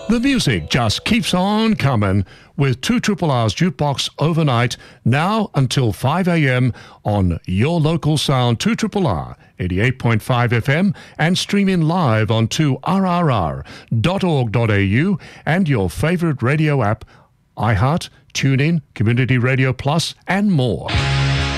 The music just keeps on coming with 2RRR's Jukebox Overnight, now until 5 a.m. on your local sound 2RRR 88.5 FM and streaming live on 2rrr.org.au and your favorite radio app, iHeart, TuneIn, Community Radio Plus and more.